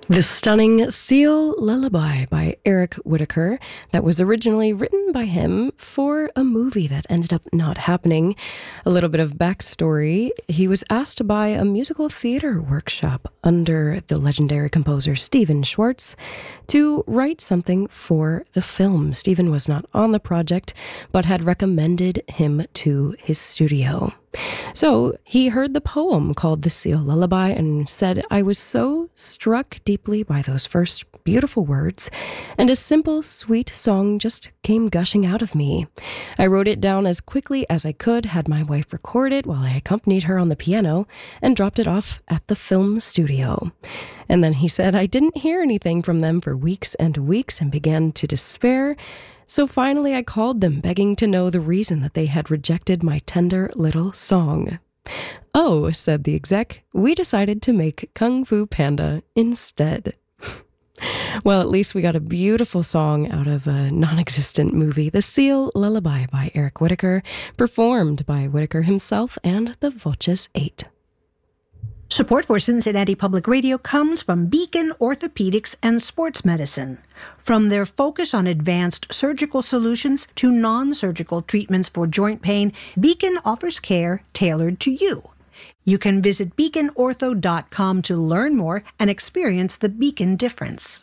The stunning Seal Lullaby by Eric Whitacre that was originally written by him for a movie that ended up not happening. A little bit of backstory. He was asked to buy a musical theater workshop under the legendary composer Stephen Schwartz to write something for the film. Stephen was not on the project, but had recommended him to his studio. So he heard the poem called The Seal Lullaby and said, "I was so struck deeply by those first beautiful words, and a simple, sweet song just came gushing out of me. I wrote it down as quickly as I could, had my wife record it while I accompanied her on the piano, and dropped it off at the film studio." And then he said, "I didn't hear anything from them for weeks and weeks and began to despair. So finally I called them, begging to know the reason that they had rejected my tender little song. 'Oh,' said the exec, 'we decided to make Kung Fu Panda instead.'" Well, at least we got a beautiful song out of a non-existent movie, The Seal Lullaby by Eric Whitacre, performed by Whitacre himself and the Voces 8. Support for Cincinnati Public Radio comes from Beacon Orthopedics and Sports Medicine. From their focus on advanced surgical solutions to non-surgical treatments for joint pain, Beacon offers care tailored to you. You can visit beaconortho.com to learn more and experience the Beacon difference.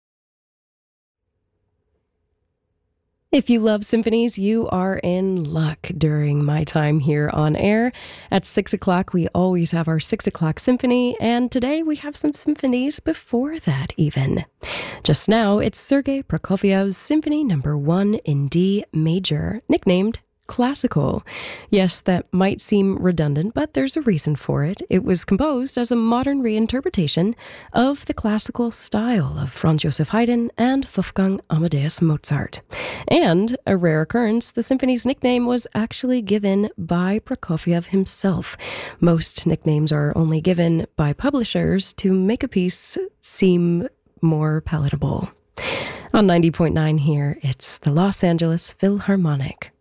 If you love symphonies, you are in luck during my time here on air. At 6 o'clock, we always have our 6 o'clock symphony, and today we have some symphonies before that even. Just now, it's Sergei Prokofiev's Symphony No. 1 in D major, nicknamed Classical. Yes, that might seem redundant, but there's a reason for it. It was composed as a modern reinterpretation of the classical style of Franz Joseph Haydn and Wolfgang Amadeus Mozart. And, a rare occurrence, the symphony's nickname was actually given by Prokofiev himself. Most nicknames are only given by publishers to make a piece seem more palatable. On 90.9 here, it's the Los Angeles Philharmonic.